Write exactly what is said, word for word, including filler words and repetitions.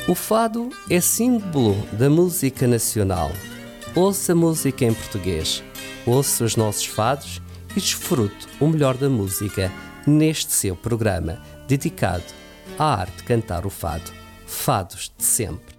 O fado é símbolo da música nacional. Ouça música em português, ouça os nossos fados e desfrute o melhor da música neste seu programa dedicado à arte de cantar o fado. Fados de sempre.